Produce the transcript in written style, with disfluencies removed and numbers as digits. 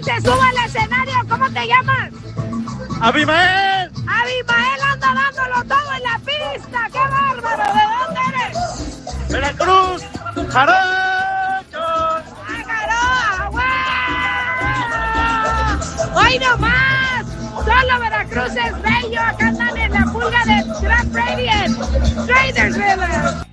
se sube al escenario. ¿Cómo te llamas? ¡Abimael! Abimael anda dándolo todo en la pista. ¡Qué bárbaro! ¿De dónde eres? ¡Veracruz! ¡Jarochos! ¡Jaroa! ¡Wow! ¡Hoy no más! Solo Veracruz es bello. Acá andan en la pulga de Grand Prairie, Traders River.